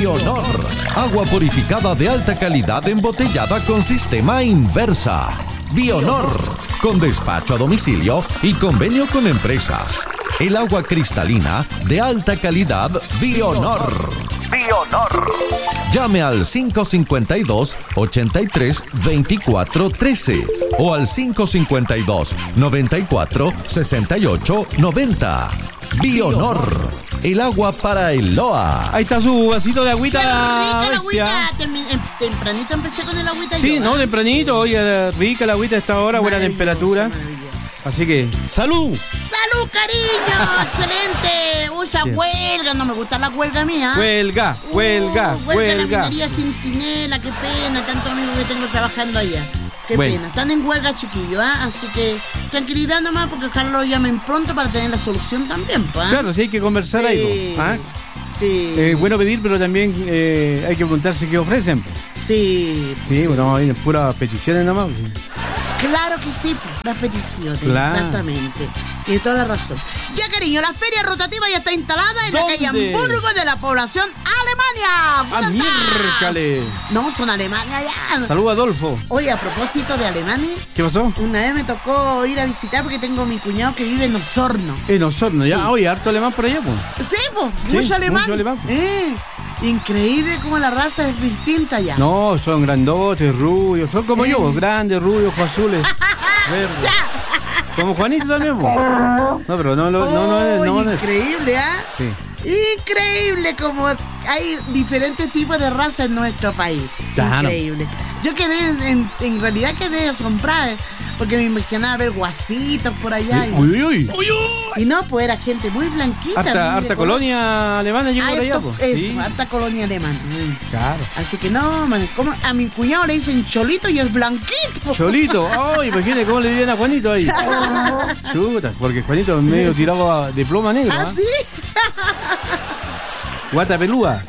Bionor. Agua purificada de alta calidad embotellada con sistema Inversa. Bionor. Con despacho a domicilio y convenio con empresas. El agua cristalina de alta calidad Bionor. Bionor. Llame al 552-83-2413 o al 552-94-68-90. Bionor. El agua para el Loa. Ahí está su vasito de agüita. ¡Qué rica la agüita! Tempranito empecé con el agüita. Sí, yo, no, tempranito. Oye, rica la agüita a esta hora, buena temperatura. Así que, ¡salud! ¡Salud, cariño! ¡Excelente! Uy, esa huelga, no me gusta la huelga mía. Huelga. La minería Centinela, qué pena, tantos amigos que tengo trabajando allá. Qué pena, están en huelga, chiquillos, así que tranquilidad nomás, porque ojalá lo llamen pronto para tener la solución también, Claro, sí hay que conversar ahí, Sí. Es bueno pedir, pero también hay que preguntarse qué ofrecen. Sí. Bueno, hay puras peticiones nomás. Claro que sí, las peticiones, claro. Exactamente. Tiene toda la razón. Ya, cariño, la feria rotativa ya está instalada en la calle Hamburgo de la población Alemania. ¡Miércale! No, son Alemania ya. Salud, Adolfo. Oye, a propósito de Alemania. ¿Qué pasó? Una vez me tocó ir a visitar porque tengo a mi cuñado que vive en Osorno. En Osorno, ya. Sí. Oye, harto alemán por allá, pues. Sí, pues, mucho alemán. Mucho alemán. Increíble como la raza es distinta ya. No, son grandotes, rubios. Son como yo, grandes, rubios, ojos azules, verdes. Como Juanito también, pues. No, pero no increíble, Sí. Increíble como hay diferentes tipos de razas en nuestro país. Claro. Increíble. Yo quedé, en realidad quedé asombrada, porque me imaginaba ver guasitos por allá. Y no, pues era gente muy blanquita. Harta colonia alemana llegó por allá, pues. Eso, harta colonia alemana. Claro. Así que no, man, como a mi cuñado le dicen Cholito y es blanquito. Cholito, imagínate cómo le dirían a Juanito ahí. Chuta, porque Juanito es medio tirado de ploma negra. ¿Ah, sí? Guata pelúa.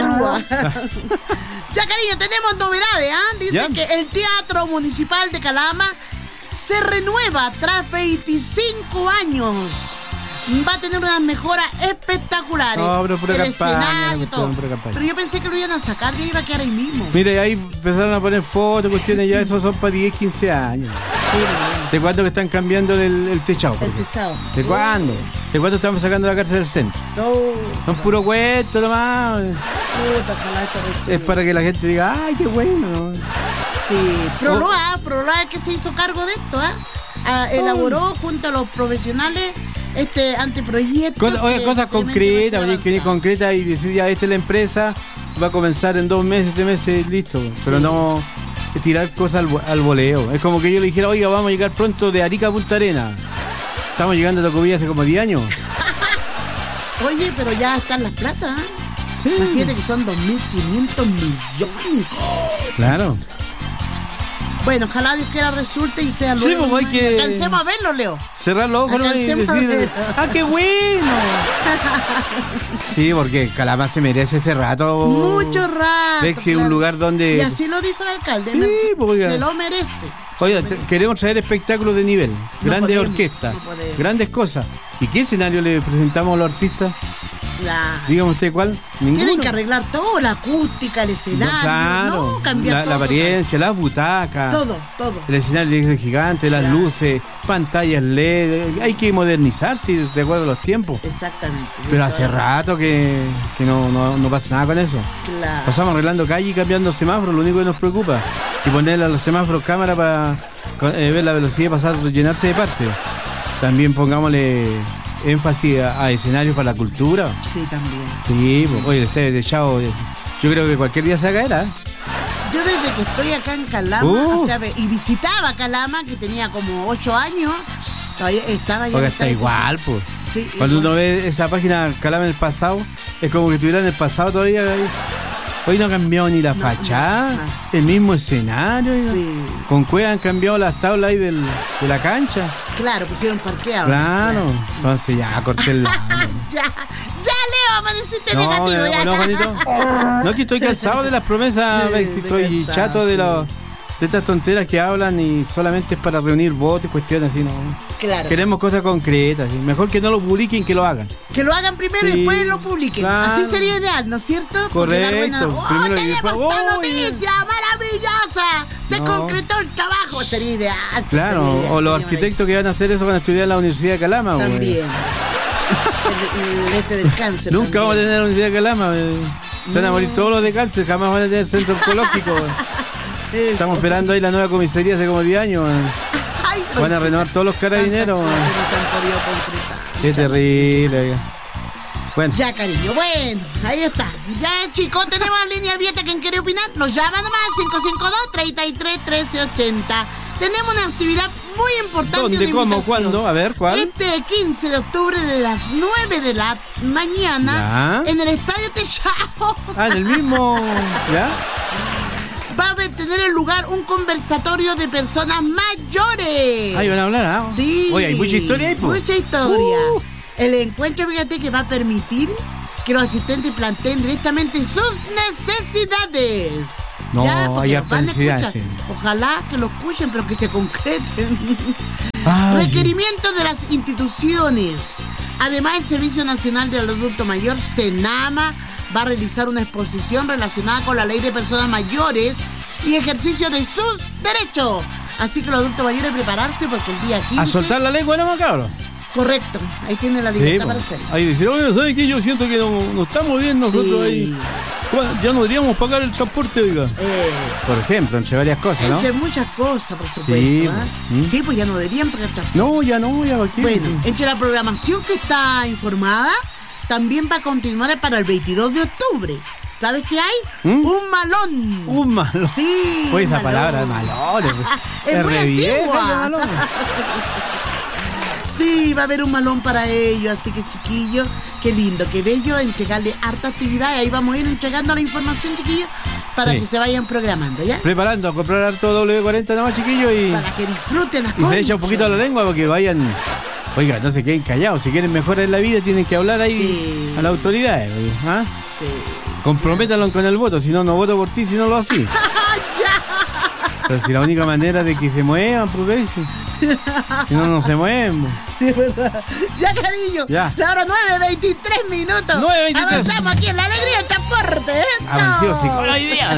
Ya, cariño, tenemos novedades, Dicen que el Teatro Municipal de Calama se renueva tras 25 años. Va a tener unas mejoras espectaculares. No, pero pura el campaña, escenario y todo. Pero yo pensé que lo iban a sacar, que iba a quedar ahí mismo. Mire, ahí empezaron a poner fotos, cuestiones, ya esos son para 10, 15 años. Sí, ¿De cuándo que están cambiando el techado? el techado. ¿De cuándo? ¿De cuándo estamos sacando la cárcel del centro? No. Son puro cuento nomás. Puta, ojalá esto resuelva. Es para que la gente diga, ¡ay, qué bueno! Sí, Proloa es que se hizo cargo de esto, elaboró junto a los profesionales este anteproyecto. Cosas concretas, hay que venir concretas y decir, ya, esta es la empresa, va a comenzar en 2 meses, 3 meses, listo. Pero no tirar cosas al voleo. Es como que yo le dijera, oiga, vamos a llegar pronto de Arica a Punta Arenas. Estamos llegando a Tocopilla hace como 10 años. Oye, pero ya están las plata, Sí. Imagínate que son 2.500 millones. Claro. Bueno, ojalá Dios quiera resulte y sea Sí, luego. pues hay que alcancemos a verlo, Leo. cerrar los ojos y Alcancemos a decir, verlo. ¡qué bueno! Sí, porque Calama se merece ese rato. Mucho rato. Es un lugar donde... Y así lo dijo el alcalde. Sí, pues, se lo merece. Oiga, queremos traer espectáculos de nivel, grandes podemos, orquestas, no podemos. grandes cosas. ¿Y qué escenario le presentamos a los artistas? Dígame usted cuál. ¿Ninguno? Tienen que arreglar todo, la acústica, el escenario, cambiar todo. La apariencia, las butacas. Todo. El escenario es gigante, las luces, pantallas LED. Hay que modernizarse de acuerdo a los tiempos. Exactamente. Pero hace rato que no pasa nada con eso. Claro. Pasamos arreglando calle y cambiando semáforos, lo único que nos preocupa. Y ponerle a los semáforos cámara para ver la velocidad y pasar, llenarse de parte. También pongámosle énfasis a escenarios para la cultura. Sí, también. Sí, pues, oye, el estadio de Chao, yo creo que cualquier día se va a caer, Yo desde que estoy acá en Calama, y visitaba Calama, que tenía como 8 años, todavía estaba ya. Oiga, está igual, pues. Sí, cuando igual. uno ve esa página Calama en el pasado, es como que estuviera en el pasado todavía. Hoy no ha cambiado ni la fachada, el mismo escenario. Sí. Con cueva han cambiado las tablas ahí de la cancha. Claro, pusieron parqueado. Claro. Entonces ya, corté el lado. Ya, Leo, amaneciste negativo. No, Juanito. No, que estoy cansado de las promesas, estoy chato de de estas tonteras que hablan y solamente es para reunir votos y cuestiones así, ¿no? Claro. Queremos cosas concretas, ¿sí? Mejor que no lo publiquen que lo hagan. Que lo hagan primero y después lo publiquen. Claro. Así sería ideal, ¿no es cierto? Correcto. ¡Oh, tenemos esta noticia maravillosa! Se concretó el trabajo, sería ideal. Claro, sería ideal, o los arquitectos que van a hacer eso van a estudiar en la Universidad de Calama. También. El del cáncer. Nunca también. vamos a tener la Universidad de Calama. Se van a morir todos los de cáncer, jamás van a tener centro oncológico. Estamos esperando ahí la nueva comisaría hace como 10 años. Ay, Van a renovar todos los carabineros. No se han podido concretar. Qué terrible. Bueno. Ya, cariño. Bueno, ahí está. Ya, chicos, tenemos la línea abierta. Quien quiere opinar, nos llama nomás 552-33-1380. Tenemos una actividad muy importante. ¿Dónde, cómo, cuándo? A ver, ¿cuál? Este 15 de octubre de las 9 de la mañana ¿Ya? en el Estadio Techao. En el mismo. ¿Ya? Va a tener lugar un conversatorio de personas mayores. Ahí van a hablar, ¿ah? Sí. Oye, hay mucha historia ahí, pues. Mucha historia. El encuentro, fíjate, que va a permitir que los asistentes planteen directamente sus necesidades. No, porque hay los van a necesidades, escuchar. sí. Ojalá que lo escuchen, pero que se concreten. Ay, Requerimientos de las instituciones. Además, el Servicio Nacional del Adulto Mayor, SENAMA, va a realizar una exposición relacionada con la Ley de Personas Mayores y ejercicio de sus derechos. Así que los adultos mayores prepararse porque el día 15... A soltar la lengua nomás, cabrón. Correcto, ahí tiene la libertad para hacerlo. Ahí decir, oye, ¿sabes qué? Yo siento que no estamos bien nosotros ahí. Ya no deberíamos pagar el transporte, oiga. Por ejemplo, entre varias cosas, ¿no? Entre muchas cosas, por supuesto. Sí, Sí, pues ya no deberían pagar el transporte. No, ya ¿para qué? Bueno, entre la programación que está informada, también va a continuar para el 22 de octubre. ¿Sabes qué hay? Un malón. Un malón. Sí. Pues esa palabra, malón. Es muy re vieja, antigua. malón. Sí, va a haber un malón para ellos, así que chiquillos, qué lindo, qué bello entregarle harta actividad. Ahí vamos a ir entregando la información, chiquillos, para que se vayan programando, ¿ya? Preparando a comprar harto W40 nomás, chiquillos, y para que disfruten las y se echa un poquito a la lengua porque vayan. Oiga, no se queden callados. Si quieren mejorar en la vida, tienen que hablar ahí a las autoridades. ¿Ah? Sí. Comprométanlo con el voto, si no voto por ti, si no lo así. Pero si la única manera de que se muevan, pues si no se mueven. Sí, es verdad. Ya, cariño. Ya. La hora 9:23 minutos. 9:23. Avanzamos aquí en la alegría del transporte. Avanceo, sí, con la idea.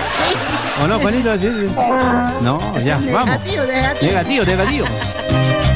Sí. ¿O no, Juanito? No, ya, vamos. Negativo. Negativo.